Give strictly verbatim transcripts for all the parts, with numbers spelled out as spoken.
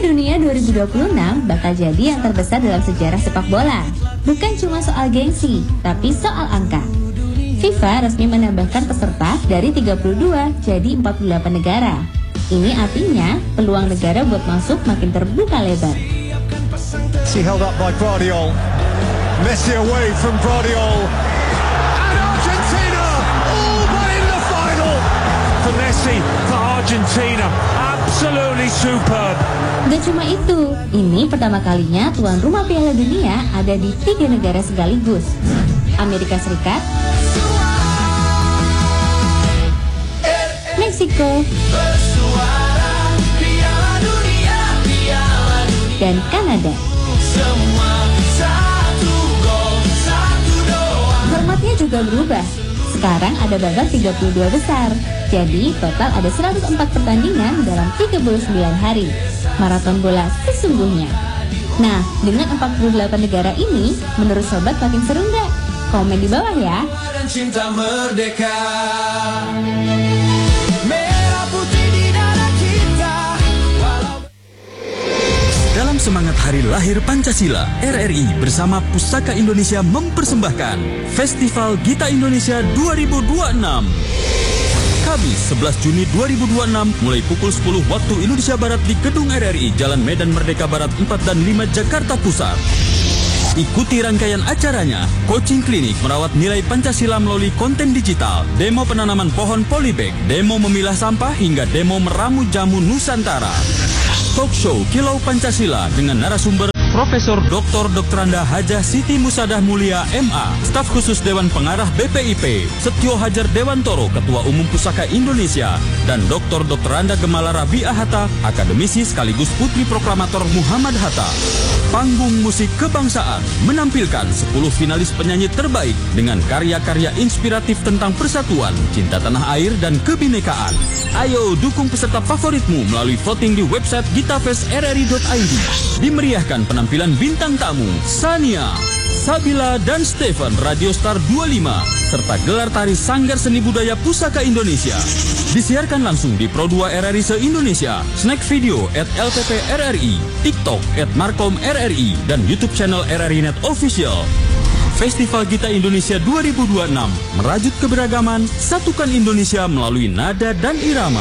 Dunia dua ribu dua puluh enam bakal jadi yang terbesar dalam sejarah sepak bola. Bukan cuma soal gengsi, tapi soal angka. FIFA resmi menambahkan peserta dari tiga puluh dua jadi empat puluh delapan negara. Ini artinya peluang negara buat masuk makin terbuka lebar. Messi held up by Guardiola. Messi away from Guardiola. And Argentina all but in the final. For Messi, for Argentina, absolutely superb. Gak cuma itu, ini pertama kalinya tuan rumah Piala Dunia ada di tiga negara sekaligus. Amerika Serikat, Meksiko, dan Kanada. Formatnya juga berubah. Sekarang ada babak tiga puluh dua besar. Jadi total ada seratus empat pertandingan dalam tiga puluh sembilan hari. Maraton bola sesungguhnya. Nah, dengan empat puluh delapan negara ini, menurut sobat makin seru nggak? Komen di bawah ya. Cinta merdeka. Dalam semangat Hari Lahir Pancasila, R R I bersama Pusaka Indonesia mempersembahkan Festival Gita Indonesia dua ribu dua puluh enam. Kamis sebelas Juni dua ribu dua puluh enam mulai pukul sepuluh waktu Indonesia Barat di Gedung R R I Jalan Medan Merdeka Barat empat dan lima Jakarta Pusat. Ikuti rangkaian acaranya, coaching klinik merawat nilai Pancasila melalui konten digital, demo penanaman pohon polybag, demo memilah sampah hingga demo meramu jamu Nusantara. Talk show Kilau Pancasila dengan narasumber Profesor Doktor Doktoranda Hajah Siti Musadah Mulia M A, staf khusus Dewan Pengarah B P I P, Setio Hajar Dewantoro, Ketua Umum Pusaka Indonesia, dan Doktor Doktoranda Gemala Rabi'ah Hatta, akademisi sekaligus putri proklamator Muhammad Hatta. Panggung musik kebangsaan menampilkan sepuluh finalis penyanyi terbaik dengan karya-karya inspiratif tentang persatuan, cinta tanah air, dan kebinekaan. Ayo dukung peserta favoritmu melalui voting di website gitafest r r i dot i d. Dimeriahkan penampilan bintang tamu Sania, Sabila, dan Stephen Radio Star dua puluh lima serta gelar tari Sanggar Seni Budaya Pusaka Indonesia. Disiarkan langsung di Pro dua R R I se-Indonesia, snack video at L P P R R I, TikTok at Markom R R I, dan YouTube channel R R I Net Official. Festival Gita Indonesia dua ribu dua puluh enam merajut keberagaman, satukan Indonesia melalui nada dan irama.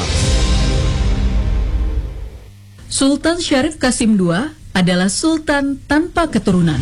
Sultan Syarif Qasim kedua adalah sultan tanpa keturunan.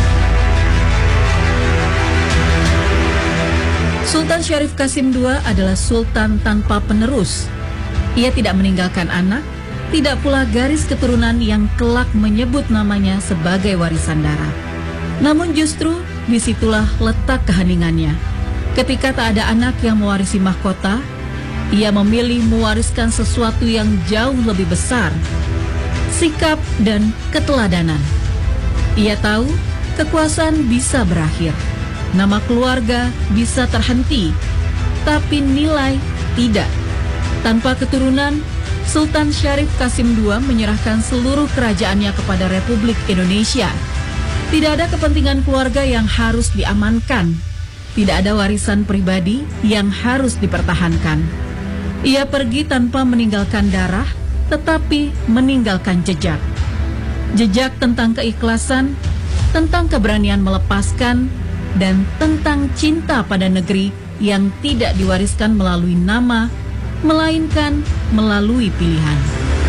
Sultan Syarif Qasim kedua adalah sultan tanpa penerus. Ia tidak meninggalkan anak, tidak pula garis keturunan yang kelak menyebut namanya sebagai warisan darah. Namun justru disitulah letak keheningannya. Ketika tak ada anak yang mewarisi mahkota, ia memilih mewariskan sesuatu yang jauh lebih besar, sikap dan keteladanan. Ia tahu kekuasaan bisa berakhir, nama keluarga bisa terhenti, tapi nilai tidak. Tanpa keturunan, Sultan Syarif Qasim kedua menyerahkan seluruh kerajaannya kepada Republik Indonesia. Tidak ada kepentingan keluarga yang harus diamankan. Tidak ada warisan pribadi yang harus dipertahankan. Ia pergi tanpa meninggalkan darah, tetapi meninggalkan jejak. Jejak tentang keikhlasan, tentang keberanian melepaskan, dan tentang cinta pada negeri yang tidak diwariskan melalui nama, melainkan melalui pilihan.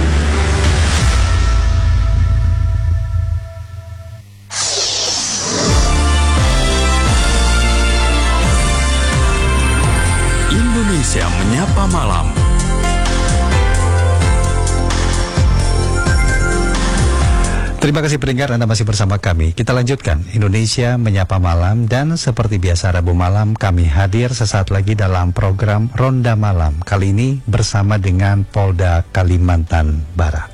Indonesia Menyapa Malam. Terima kasih pendengar, Anda masih bersama kami. Kita lanjutkan Indonesia Menyapa Malam, dan seperti biasa Rabu malam kami hadir sesaat lagi dalam program Ronda Malam. Kali ini bersama dengan Polda Kalimantan Barat.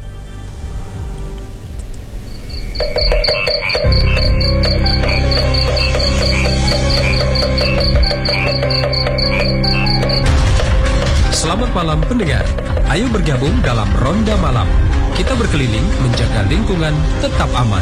Selamat malam pendengar. Ayo bergabung dalam Ronda Malam. Kita berkeliling menjaga lingkungan tetap aman.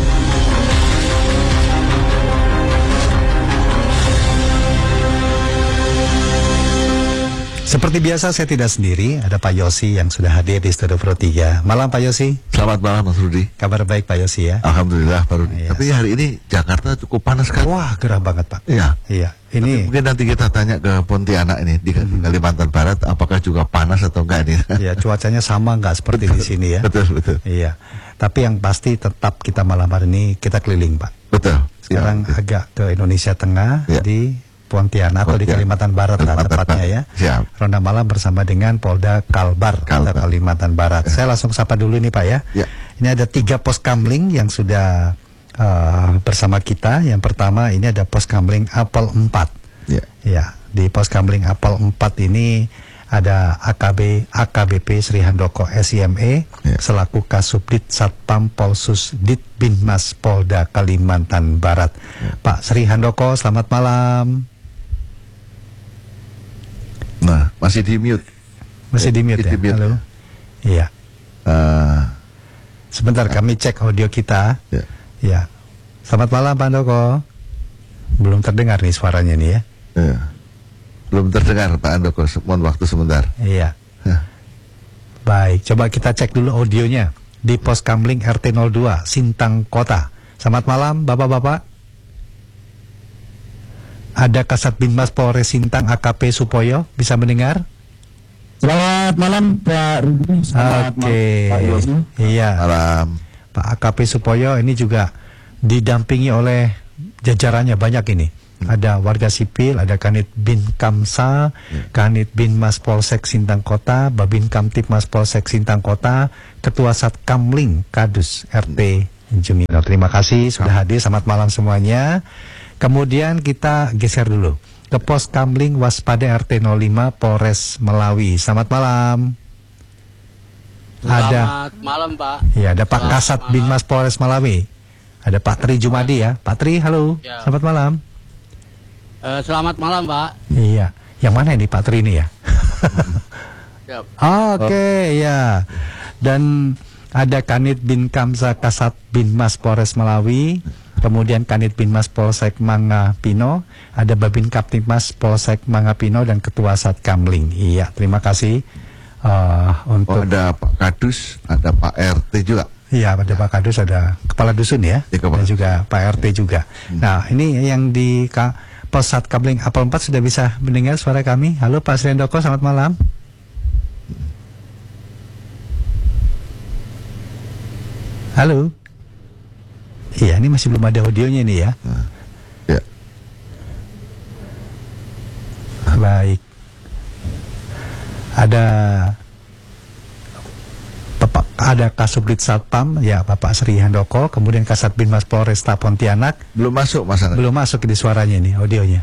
Seperti biasa saya tidak sendiri, ada Pak Yosi yang sudah hadir di Studio Pro tiga. Malam Pak Yosi. Selamat malam Mas Rudi. Kabar baik Pak Yosi ya? Alhamdulillah Pak Rudi. Iya. Tapi hari ini Jakarta cukup panas kan? Wah, gerah banget Pak. Iya. Iya. Tapi Ini mungkin nanti kita tanya ke Pontianak ini di Kalimantan Barat, apakah juga panas atau enggak ini? ya cuacanya sama nggak seperti di sini ya? Betul betul. Iya. Tapi yang pasti tetap kita malam hari ini kita keliling Pak. Betul. Sekarang Ya, agak ke Indonesia Tengah Ya. di Pontianak atau di Pontianak. Kalimantan Barat lah Kalimantan tepatnya Barat. ya. Siap. Ronda malam bersama dengan Polda Kalbar, Kalbar. Kalimantan Barat. Saya langsung sapa dulu nih Pak ya. Ya. Ini ada tiga pos kamling yang sudah uh, bersama kita. Yang pertama ini ada pos kamling Apel empat. Ya. Ya, di pos kamling Apel empat ini ada A K B A K B P Sri Handoko S I M E Ya. selaku Kasubdit Satpam Polsus Dit Binmas Polda Kalimantan Barat. Ya. Pak Sri Handoko, selamat malam. Nah, masih di mute. Masih di mute ya? Di mute. Halo. Iya. Eh, Sebentar kami cek audio kita. ya. Ya. Selamat malam Pak Handoko. Belum terdengar nih suaranya nih ya. Ya. Belum terdengar Pak Andoko, mohon waktu sebentar. Iya. Hah. Baik, coba kita cek dulu audionya di pos kamling R T nol dua Sintang Kota. Selamat malam Bapak-bapak. Ada Kasat Binmas Polres Sintang A K P Supoyo, bisa mendengar? Selamat malam Pak Rudi. Selamat Oke. malam Pak Yosi. Iya. Malam. Pak A K P Supoyo ini juga didampingi oleh jajarannya banyak ini. Ada warga sipil, ada Kanit Bin Kamsa, Kanit Binmas Polsek Sintang Kota, Babin Kamtipmas Polsek Sintang Kota, Ketua Satkamling Kadus R T Jumino. Terima kasih sudah hadir. Selamat malam semuanya. Kemudian kita geser dulu ke pos kamling waspada R T nol lima Polres Melawi. Selamat malam. Ada Selamat malam Pak. ya ada Pak Selamat Kasat malam. Binmas Polres Melawi. Ada Pak Tri Jumadi ya. Pak Tri, halo. Ya. Selamat malam. Eh, selamat malam Pak. Iya. Yang mana ini Pak Tri ini ya? Ya, Oke, ya. Dan ada Kanit Bin Kamsa Kasat Binmas Polres Melawi, kemudian Kanit Binmas Polsek Mangapino, ada Babin Kaptipmas Polsek Mangapino dan Ketua Satkamling. Iya, terima kasih uh, Oh, untuk ada Pak Kadus, ada Pak R T juga. iya, ada Pak Kadus, ada Kepala Dusun ya, Ya, Kepala dan juga Pak R T juga. Nah, ini yang di Ka Pos Satkamling Apel empat sudah bisa mendengar suara kami. Halo Pak Sri Handoko, selamat malam. Halo. Iya, ini masih belum ada audionya nih ya. Ya. Baik. Ada Bapak, ada Kasubdit Satpam ya Bapak Sri Handoko, kemudian Kasat Binmas Polresta Pontianak. Belum masuk Mas Andoko. Belum masuk di suaranya nih audionya.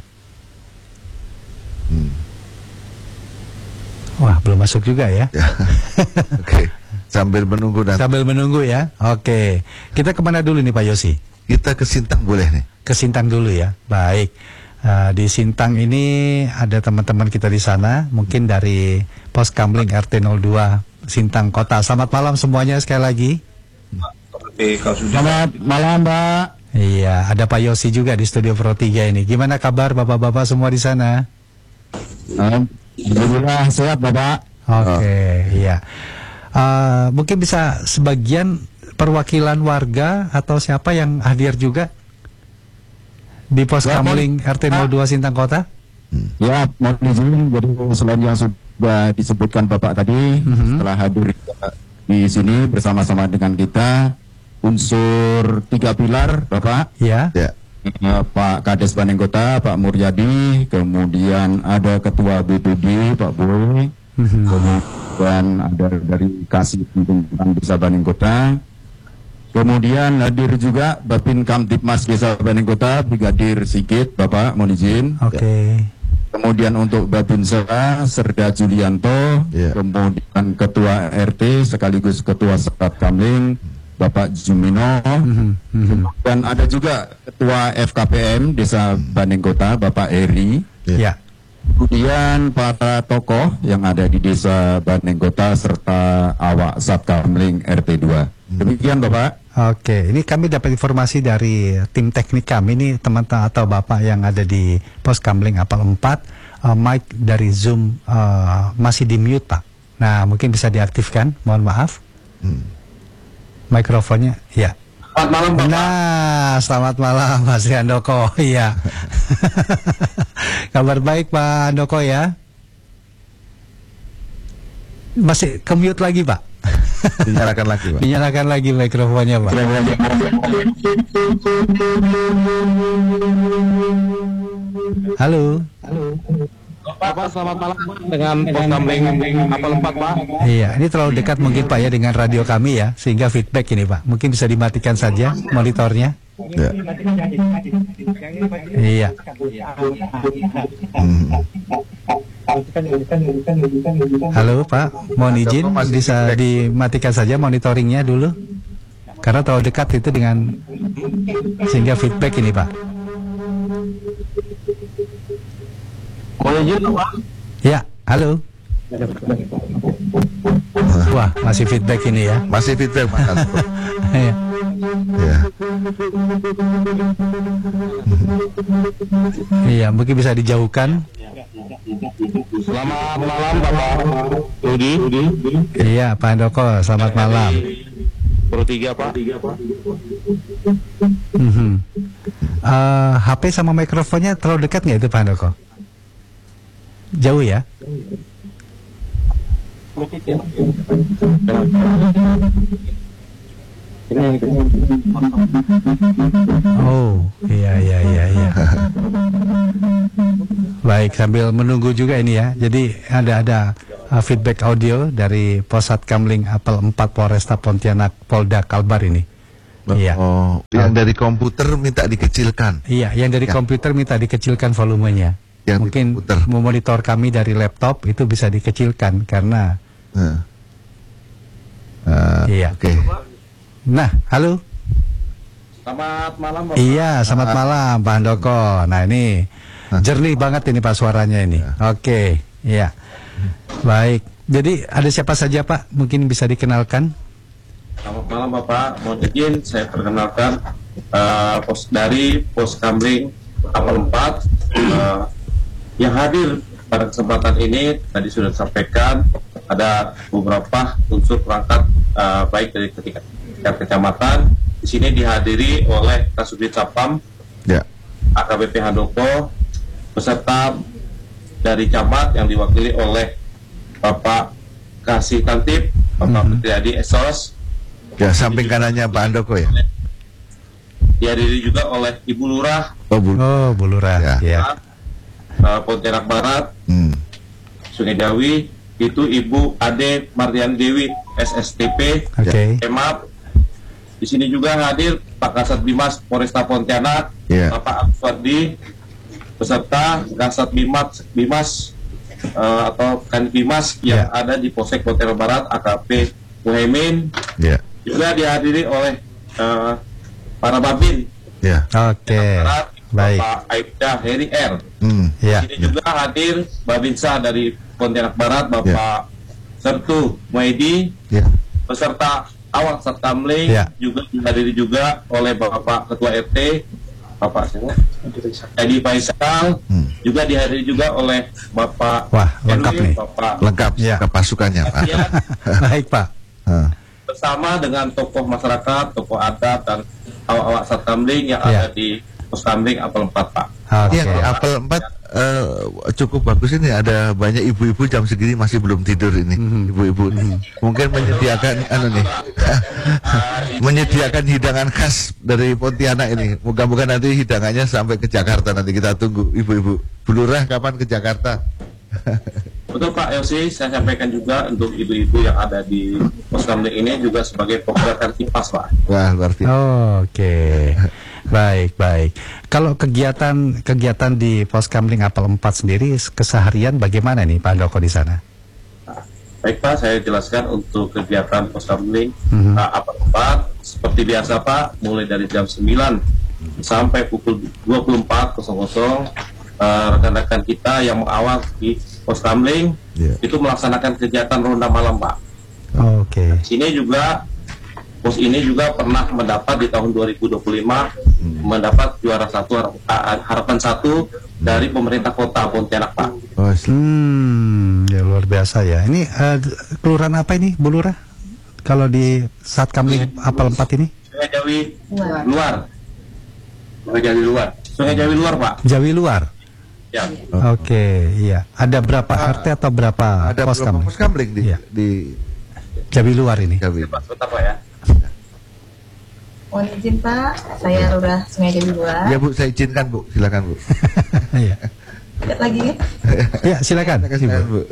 Hmm. Wah, belum masuk juga ya. Ya. Oke. Sambil menunggu dan Sambil menunggu ya. Oke. Kita kemana dulu nih Pak Yosi? kita ke Sintang boleh nih. Ke Sintang dulu ya. Baik. Uh, di Sintang ini ada teman-teman kita di sana, mungkin dari Pos Kamling R T nol dua Sintang Kota. Selamat malam semuanya sekali lagi. Selamat malam Pak. Iya, ada Pak Yosi juga di Studio Pro tiga ini. Gimana kabar Bapak-bapak semua di sana? Alhamdulillah sehat Bapak. Oke, iya. Uh, mungkin bisa sebagian perwakilan warga atau siapa yang hadir juga di Pos Ya, Kamling R T nol dua Sintang Kota? Ya, mohon izin, jadi selain yang sudah disebutkan Bapak tadi, Mhm. setelah hadir di sini bersama-sama dengan kita, unsur tiga pilar Bapak, Ya. Ya. eh, Pak Kades Bandeng Kota, Pak Muryadi, kemudian ada Ketua B P D, Pak Boy, Mhm. kemudian ada dari Kasih Pembangunan Desa Bandeng Kota, kemudian hadir juga Babin Kamtipmas Desa Bandeng Kota, Brigadir Sigit, Bapak, mohon izin. Oke. Kemudian untuk Babinsa, Serda Julianto, Ya. kemudian Ketua R T sekaligus Ketua Sekat Kamling, Bapak Jumino, Mhm, mhm. dan ada juga Ketua F K P M Desa Bandeng Kota, Bapak Eri. Ya. Kemudian para tokoh yang ada di Desa Bandeng Kota serta awak Satkamling R T dua. Demikian Bapak. Oke, ini kami dapat informasi dari tim teknik kami ini teman-teman atau Bapak yang ada di Pos Kamling Apel empat. uh, mic dari Zoom uh, masih di mute, Pak. Nah, mungkin bisa diaktifkan, mohon maaf. Hmm. Mikrofonnya, ya. Selamat malam, Bapak. Nah, selamat malam Mas Handoko. Iya. Kabar baik Pak Handoko ya. Masih ke mute lagi, Pak. Dinyalakan lagi, Pak. Dinyalakan lagi mikrofonnya, Pak. Halo. Halo. Bapak, selamat malam dengan Poskamling Apel empat, Pak. Iya, ini terlalu dekat mungkin Pak ya dengan radio kami ya, sehingga feedback ini Pak. Mungkin bisa dimatikan saja monitornya. Ya. Iya. Hmm. Halo Pak, mohon izin bisa dimatikan saja monitoringnya dulu, karena terlalu dekat itu dengan sehingga feedback ini Pak. Mohon izin Pak. Ya, halo. Wah, masih feedback ini ya. Masih feedback Mas. Iya. Ya. Iya, mungkin bisa dijauhkan. Selamat malam Bapak Rudi. Iya, Pak Handoko, selamat malam. Pro tiga Pak. Mm-hmm. uh, H P sama mikrofonnya terlalu dekat nggak itu Pak Handoko? Jauh ya? Oh, iya iya iya iya. Baik, sambil menunggu juga ini ya. Jadi ada ada uh, feedback audio dari Posat Kamling Apel empat Polresta Pontianak Polda Kalbar ini. Oh, iya. Yang dari komputer minta dikecilkan. Iya, yang dari ya. komputer minta dikecilkan volumenya. Yang mungkin memonitor kami dari laptop itu bisa dikecilkan karena uh. Uh, iya. Oke. Okay. Nah, halo. Selamat malam Bapak. Iya, selamat uh. malam Pak Handoko. Nah, ini uh. jernih banget ini Pak suaranya ini. Uh. Oke, okay. Iya. Baik. Jadi ada siapa saja Pak? Mungkin bisa dikenalkan. Selamat malam Bapak. Mohon izin saya perkenalkan uh, pos dari Poskamling Apel empat uh, yang hadir pada kesempatan ini. Tadi sudah disampaikan ada beberapa unsur perangkat uh, baik dari tingkat kecamatan. Di sini dihadiri oleh Kasubdit Sapam, ya. A K B P Handoko, beserta dari camat yang diwakili oleh Bapak Kasih Kantip, Bapak mm-hmm. Priadi Esos. Ya, samping kanannya Pak Handoko ya. Dihadiri juga oleh Ibu Lurah. Oh, Bu, oh, Bu Lurah. Ya. Ya. Uh, Pontianak Barat, hmm. Sungai Jawi, itu Ibu Ade Mardian Dewi S S T P, okay. Emap. Di sini juga hadir Pak Kasat Bimas Polresta Pontianak, yeah. Bapak Abswardi, beserta Kasat Bimas Bimas uh, atau Kan Bimas yang yeah. ada di Polsek Pontianak Barat, A K P Muhaimin. Yeah. Juga dihadiri oleh uh, para babin. Yeah. Oke. Okay. Baik. Bapak Aibda Heri R. Mm, yeah. Di sini juga hadir Babinsa dari Pontianak Barat, Bapak yeah. Sertu Muaidi, yeah. beserta Awak Satkamling, yeah. juga dihadiri juga oleh Bapak Ketua R T, Bapak Edi Faisal, hmm. juga dihadiri juga oleh Bapak. Wah, lengkap Edwin, nih. Bapak lengkap ya. Ke pasukannya, Pak. Baik, Pak. Hmm. Bersama dengan tokoh masyarakat, tokoh adat dan awak-awak Satkamling yang yeah. ada di Poskamling Apel empat, Pak. Iya, okay. Apel empat uh, cukup bagus ini. Ada banyak ibu-ibu jam segini masih belum tidur ini. Mm-hmm. Ibu-ibu mm-hmm. mungkin menyediakan anu nih, menyediakan hidangan khas dari Pontianak ini. Moga-moga nanti hidangannya sampai ke Jakarta. Nanti kita tunggu ibu-ibu. Bu Lurah kapan ke Jakarta? Betul Pak Yosi, saya sampaikan juga untuk ibu-ibu yang ada di Poskamling ini juga sebagai penggerak kipas, Pak. Wah, luar biasa. Oh, oke. Okay. Baik, baik. Kalau kegiatan kegiatan di Poskamling Apel empat sendiri keseharian bagaimana nih Pak Handoko di sana? Baik Pak, saya jelaskan untuk kegiatan Poskamling mm-hmm. uh, Apel empat seperti biasa Pak, mulai dari jam sembilan sampai pukul dua puluh empat nol nol uh, rekan-rekan kita yang mengawal di Poskamling yeah. itu melaksanakan kegiatan ronda malam Pak. Oh, Oke. Okay. Sini juga pos ini juga pernah mendapat di tahun dua ribu dua puluh lima hmm. mendapat juara satu harapan satu dari pemerintah kota Pontianak Pak. Oh, hmm, ya luar biasa ya. Ini uh, kelurahan apa ini, Bu Lurah? Kalau di Satkamling Apel empat ini? Sungai Jawi luar. Sungai Jawi luar. Sungai Jawi luar, Pak. Jawi luar. Ya. Oke, iya. Ada berapa R T atau berapa Ada pos berapa kamling? pos kamling di, Iya. di Jawi luar ini. Jawi. Sebentar, Pak ya. Mohon izin Pak, saya Lurah Sungai Jawi luar. Ya Bu, saya izinkan Bu, silakan Bu. Iya. Lihat lagi ya. Ya, silakan. Silakan Bu.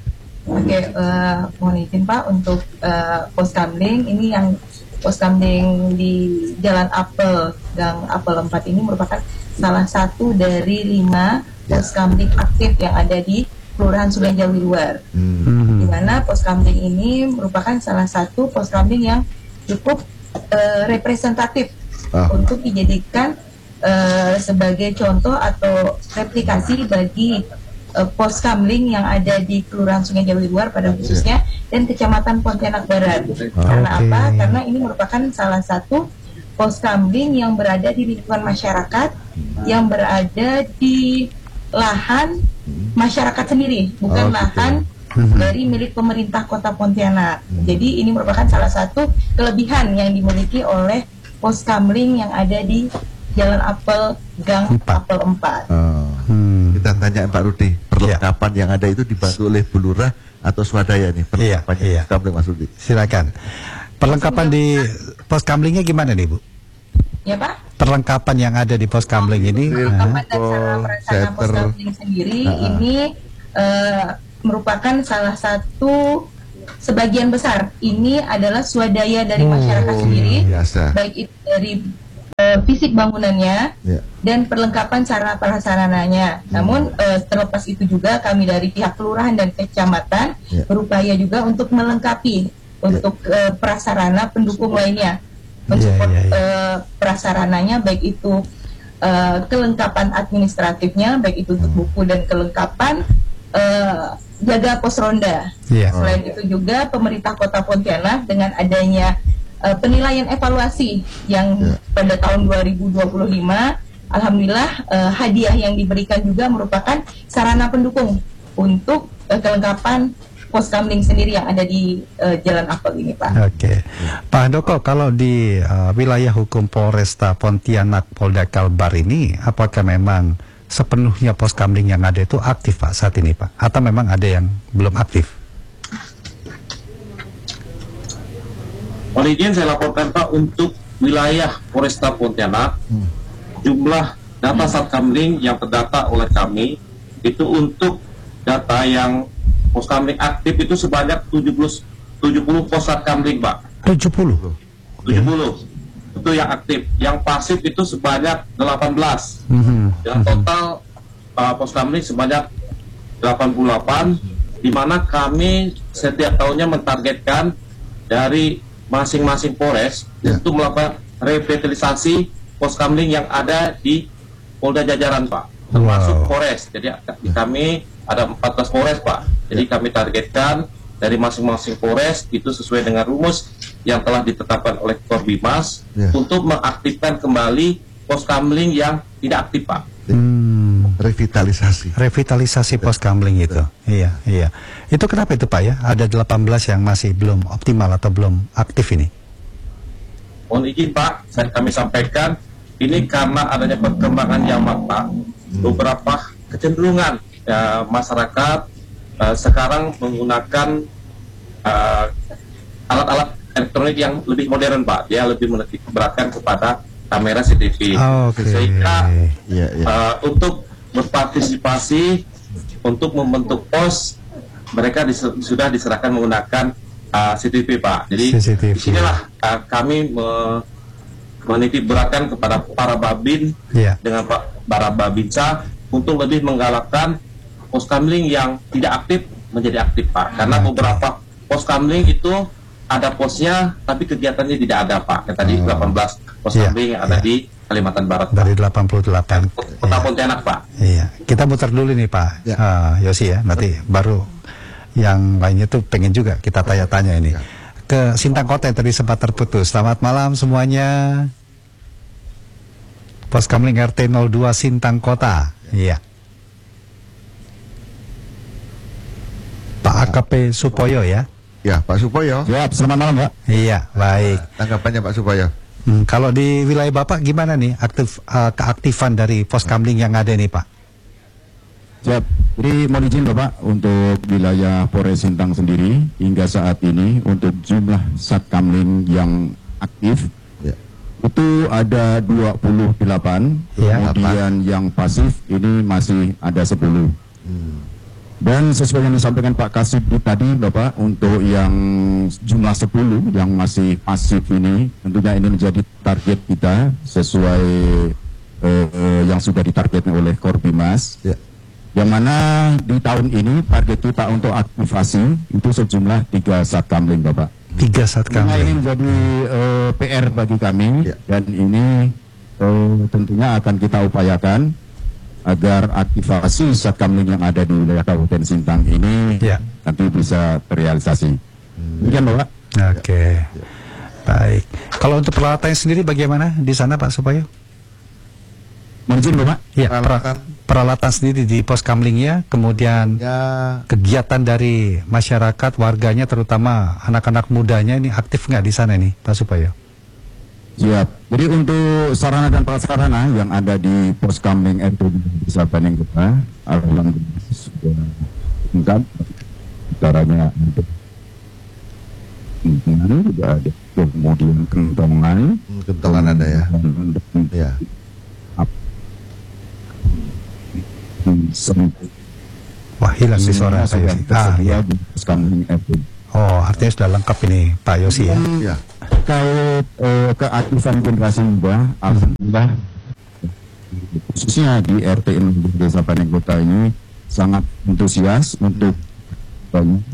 Oke, eh, mohon izin Pak untuk eh, pos kamling ini yang pos kamling di Jalan Apel, Gang Apel empat ini merupakan salah satu dari lima pos kamling aktif yang ada di Kelurahan Sungai Jawi luar. Hmm. Di mana pos kamling ini merupakan salah satu pos kamling yang cukup eh, representatif Ah. untuk dijadikan eh, sebagai contoh atau replikasi bagi eh, pos kamling yang ada di Kelurahan Sungai Jawi luar pada khususnya dan Kecamatan Pontianak Barat. Karena Oke. apa? Karena ini merupakan salah satu pos kamling yang berada di lingkungan masyarakat, yang berada di lahan masyarakat sendiri, bukan Oh, gitu. lahan dari milik pemerintah Kota Pontianak. Jadi ini merupakan salah satu kelebihan yang dimiliki oleh pos kamling yang ada di Jalan Apel Gang Empat. Apel empat. Oh. Hmm. Kita tanya Pak Rudi, perlengkapan yang ada itu dibantu oleh Bu Lurah atau swadaya nih? Iya, Perlengkapannya iya. kamling Mas Rudi. Silakan. Perlengkapan di pos kamlingnya gimana nih, Bu? Ya Pak? Perlengkapan yang ada di pos kamling ini? Perlengkapan Nah, dan sarana prasarana pos setter. kamling sendiri Ah. ini eh, merupakan salah satu sebagian besar ini adalah swadaya dari masyarakat sendiri, Biasa. baik itu dari eh, fisik bangunannya Ya. dan perlengkapan sarana prasarananya. Namun eh, terlepas itu juga kami dari pihak kelurahan dan kecamatan Ya. berupaya juga untuk melengkapi untuk eh, prasarana pendukung lainnya, mensupport Ya, ya, ya. eh, prasarananya baik itu eh, kelengkapan administratifnya, baik itu untuk buku dan kelengkapan eh, jaga pos ronda. Iya. Selain itu juga pemerintah Kota Pontianak dengan adanya eh, penilaian evaluasi yang Ya. pada tahun dua ribu dua puluh lima, alhamdulillah eh, hadiah yang diberikan juga merupakan sarana pendukung untuk eh, kelengkapan pos kamling sendiri yang ada di eh, Jalan Apel ini, Pak. Oke, Pak Handoko, kalau di uh, wilayah hukum Polresta Pontianak Polda Kalbar ini, apakah memang sepenuhnya pos kamling yang ada itu aktif Pak saat ini Pak? Atau memang ada yang belum aktif? Mohon izin saya laporkan Pak untuk wilayah Polresta Pontianak, jumlah data Satkamling yang terdata oleh kami itu untuk data yang pos kamling aktif itu sebanyak tujuh puluh, tujuh puluh pos Satkamling Pak. tujuh puluh? tujuh puluh itu yang aktif. Yang pasif itu sebanyak delapan belas. Mhm. Dengan total uh, pos kamling sebanyak delapan puluh delapan, di mana kami setiap tahunnya mentargetkan dari masing-masing Polres Ya. untuk melakukan revitalisasi pos kamling yang ada di Polda jajaran Pak, termasuk Wow. Polres. Jadi di kami ada empat belas Polres Pak. Jadi kami targetkan dari masing-masing Polres itu sesuai dengan rumus yang telah ditetapkan oleh Korbimas Ya. untuk mengaktifkan kembali pos kamling yang tidak aktif Pak. Hmm. Revitalisasi. Revitalisasi pos kamling itu. Iya, iya. Itu kenapa itu Pak ya? Ada delapan belas yang masih belum optimal atau belum aktif ini? Mohon izin Pak, saya kami sampaikan ini karena adanya perkembangan zaman Pak, beberapa kecenderungan ya, masyarakat eh, sekarang menggunakan eh, alat-alat elektronik yang lebih modern Pak, dia lebih menitik beratkan kepada kamera C C T V. Oke. Sehingga Iya, iya. eh, untuk berpartisipasi untuk membentuk pos, mereka dis- sudah diserahkan menggunakan uh, C C T V Pak. Jadi C C T V. disinilah uh, kami me- menitip beratkan kepada para babin Iya. dengan Pak para babinsa untuk lebih menggalakkan pos kamling yang tidak aktif menjadi aktif Pak. Karena beberapa pos kamling itu ada posnya tapi kegiatannya tidak ada Pak. Yang tadi Oh. delapan belas pos Iya, kamling yang ada iya. di Kalimantan Barat Pak. Dari delapan puluh delapan. Kota Pontianak Pak. Iya, kita muter dulu nih Pak Ya. Ah, Yosi ya, nanti baru yang lainnya tuh pengen juga kita tanya-tanya ini. Ke Sintang Kota yang tadi sempat terputus. Selamat malam semuanya. Pos Kamling R T nol dua Sintang Kota. Iya. K P Supoyo ya. Ya, Pak Supoyo. Siap, selamat malam Pak. Iya, baik. Tanggapannya Pak Supoyo. Hmm, kalau di wilayah Bapak gimana nih aktif uh, keaktifan dari Poskamling yang ada nih Pak? Siap. Jadi mohon izin Bapak untuk wilayah Polres Sintang sendiri hingga saat ini untuk jumlah Satkamling yang aktif ya. itu ada dua puluh delapan, ya, kemudian apa? Yang pasif ini masih ada sepuluh. Hmm. Dan sesuai yang disampaikan Pak Kasib tadi Bapak, untuk yang jumlah sepuluh yang masih pasif ini tentunya ini menjadi target kita sesuai eh, eh, yang sudah ditargetkan oleh Korbimas ya. Yang mana di tahun ini target kita untuk aktivasi itu sejumlah tiga Satkamling Bapak. Tiga Satkamling. Nah, ini menjadi uh, P R bagi kami ya. Dan ini uh, tentunya akan kita upayakan agar aktivasi Satkamling yang ada di wilayah Kabupaten Sintang ini ya. Nanti bisa terrealisasi. Demikian Bapak. Oke. Ya. Baik. Kalau untuk peralatannya sendiri bagaimana di sana Pak Supoyo? Mungkin Bapak? Ya, peralatan. peralatan sendiri di Poskamlingnya, kemudian ya. Kegiatan dari masyarakat, warganya, terutama anak-anak mudanya ini aktif nggak di sana nih, Pak Supoyo? Siap. Jadi untuk sarana dan prasarana yang ada di Poskamling R T Desa Banding Kota, alhamdulillah sudah lengkap. Caranya untuk kentongan juga ada, kemudian kentongan, kentongan ada ya. Ya. Wah, hilang di suara saya. Ah, ya. Oh, artinya sudah lengkap ini Pak Yosi ya. Ya. Kalau eh, keaktifan generasi muda, alhamdulillah khususnya di R T Desa Banding Kota ini sangat antusias untuk banyak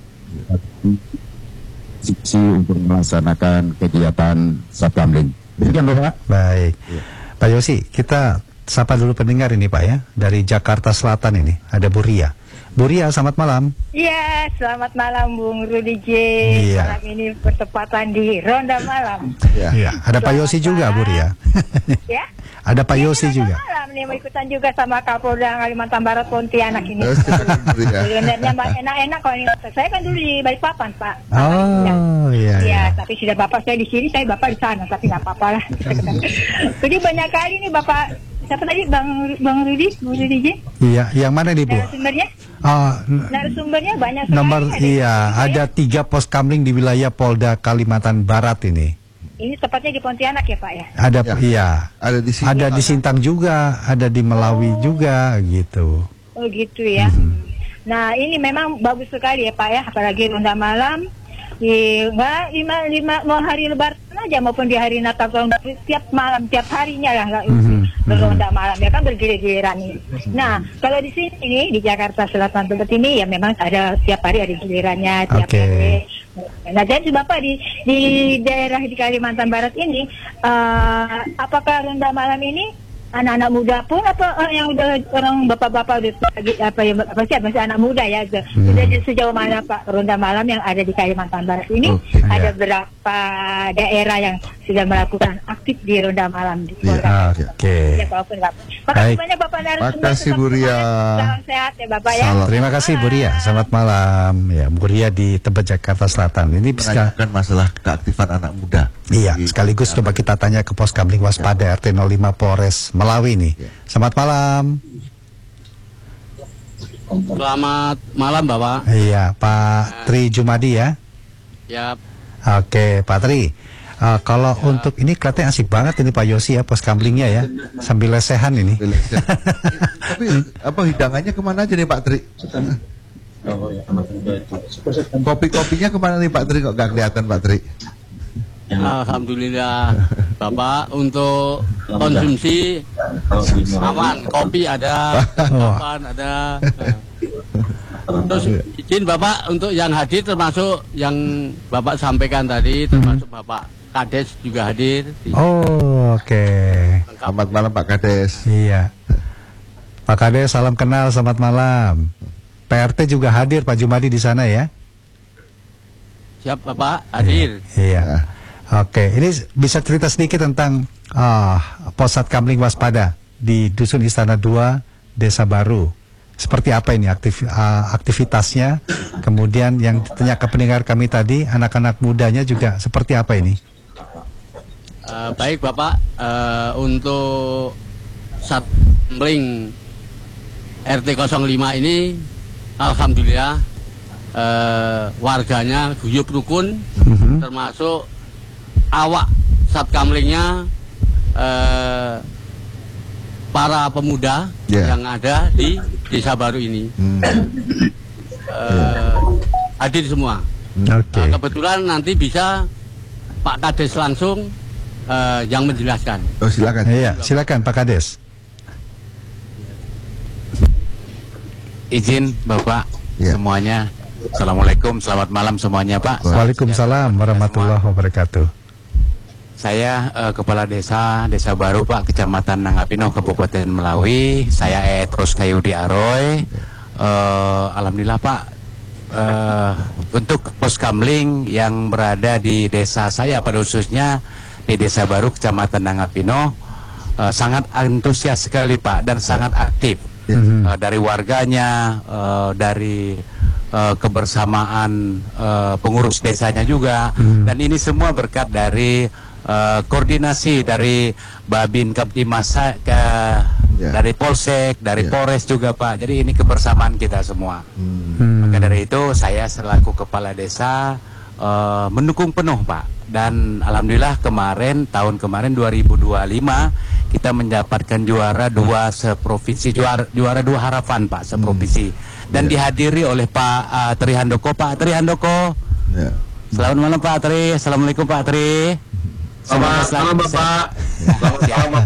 sisi untuk melaksanakan kegiatan Satkamling. Demikian Bapak. Baik. Ya. Pak Yosi, kita sapa dulu pendengar ini Pak ya, dari Jakarta Selatan ini, ada Bu Ria. Bu Ria, selamat malam. Iya, selamat malam Bung Rudi J. Iya. Malam ini bertepatan di Ronda Malam. Iya, ya. Ada Pak Yosi juga Bu Ria. Ya? Ada Pak ya, Yosi juga. Malam nih, mau ikutan juga sama Kapolda Kalimantan Barat Pontianak ini. Sebenarnya enak-enak kalau ini. Saya kan dulu di Balikpapan Pak. Oh, iya. Iya, ya. Tapi sudah Bapak saya di sini, saya Bapak di sana, tapi nggak apa-apa lah. Jadi banyak kali nih Bapak. Siapa tadi Bang Bang Rudi, Bu Rudi J? Iya, yang mana nih Bu? Narasumbernya? Oh, narasumbernya banyak sekali. Nomor iya, ada tiga Poskamling di wilayah Polda Kalimantan Barat ini. Ini tepatnya di Pontianak ya Pak ya? Ada ya. Iya. Ada di Sintang. Ada di Sintang juga, ada di Melawi oh. juga gitu. Oh gitu ya. Hmm. Nah ini memang bagus sekali ya Pak ya, apalagi Ronda Malam. Di enggak lima lima mau hari Lebaran aja maupun di hari Natal tahun tiap malam tiap harinya lah nggak mm-hmm. Berronda malam ya kan bergilir-giliran nih. Nah kalau di sini ini di Jakarta Selatan tempat ini ya memang ada tiap hari ada gilirannya tiap okay. hari. Nah jadi Bapak di di daerah di Kalimantan Barat ini uh, apakah ronda malam ini anak-anak muda pun apa uh, yang udah orang bapak-bapak udah apa ya apa sih masih anak muda ya hmm. sudah sejauh mana Pak ronda malam yang ada di Kalimantan Barat ini okay, ada ya. Berapa daerah yang sudah melakukan aktif di ronda malam di ya, Oke. Okay. Ya walaupun nggak. Makasih banyak Bapak narasumber. Terima kasih Bu Ria. Salam sehat ya Bapak ya. Salam. Terima kasih Bu Ria. Selamat malam ya Bu Ria di Tebet Jakarta Selatan. Ini bisa kan masalah keaktifan anak muda. Iya, sekaligus coba kita tanya ke Poskamling Waspada R T nol lima Polres Melawi nih. Selamat malam. Selamat malam Bapak. Iya, Pak Tri Jumadi ya. Ya. Oke, Pak Tri. Uh, kalau ya. Untuk ini kelihatannya asik banget ini Pak Yosi ya Poskamlingnya ya, sambil lesehan ini. Tapi apa hidangannya kemana aja nih Pak Tri? Kopi-kopinya kemana nih Pak Tri kok gak kelihatan Pak Tri? Alhamdulillah Bapak untuk konsumsi aman, kopi ada, kapan ada. Terus izin Bapak untuk yang hadir termasuk yang Bapak sampaikan tadi, termasuk Bapak Kades juga hadir. Oh oke. Okay. Selamat malam Pak Kades. Iya. Pak Kades salam kenal, selamat malam. P R T juga hadir Pak Jumadi di sana ya. Siap Bapak hadir. Iya. iya. Oke, ini bisa cerita sedikit tentang uh, Pos Satkamling Waspada di Dusun Istana dua, Desa Baru. Seperti apa ini aktif, uh, aktivitasnya? Kemudian yang ditanya ke pendengar kami tadi, anak-anak mudanya juga seperti apa ini? Uh, baik Bapak, uh, untuk Satkamling R T nol lima ini, alhamdulillah uh, warganya guyup rukun, mm-hmm. termasuk awak Satkamlingnya, uh, para pemuda yeah. yang ada di Desa Baru ini. Hmm. uh, hadir semua. Okay. Uh, kebetulan nanti bisa Pak Kades langsung uh, yang menjelaskan. Oh silakan. Iya, silakan Pak Kades. Izin Bapak yeah. semuanya. Assalamualaikum, selamat malam semuanya Pak. Waalaikumsalam warahmatullahi wabarakatuh. Saya uh, Kepala Desa Desa Baru Pak, Kecamatan Nangapino, Kabupaten Melawi. Saya Etrus Kayudi Aroy. Uh, Alhamdulillah Pak, uh, untuk Poskamling yang berada di desa saya, pada khususnya di Desa Baru, Kecamatan Nangapino, uh, sangat antusias sekali Pak, dan sangat aktif. Mm-hmm. uh, dari warganya, uh, dari uh, kebersamaan uh, pengurus desanya juga. Mm-hmm. Dan ini semua berkat dari Uh, koordinasi dari Babin Kaptimasa, ke, yeah. dari Polsek, dari yeah. Polres juga Pak. Jadi ini kebersamaan kita semua. Hmm. Maka dari itu saya selaku Kepala Desa uh, mendukung penuh Pak. Dan alhamdulillah kemarin, tahun kemarin dua ribu dua puluh lima kita mendapatkan juara dua seprovinsi, juara, juara dua harapan Pak seprovinsi. Hmm. Dan yeah. dihadiri oleh Pak uh, Tri Handoko. Pak Tri Handoko. Yeah. Selamat malam Pak Tri. Assalamualaikum Pak Tri. Selamat malam Bapak. Selamat malam.